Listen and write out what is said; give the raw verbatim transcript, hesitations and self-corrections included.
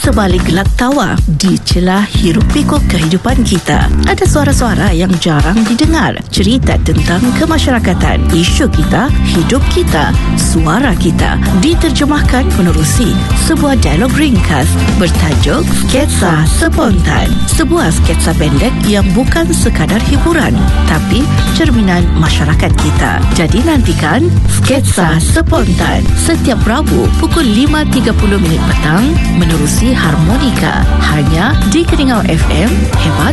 sebalik gelak tawa, di celah hiruk-pikuk kehidupan kita. Ada suara-suara yang jarang didengar, cerita tentang kemasyarakatan, isu kita, hidup kita, suara kita, diterjemahkan menerusi sebuah dialog ringkas bertajuk Sketsa Spontan. Sebuah sketsa pendek yang bukan sekadar hiburan, tapi cerminan masyarakat kita. Jadi nantikan Sketsa Spontan setiap Rabu pukul lima tiga puluh minit petang menerusi Harmonika, hanya di Keningau F M. Hebat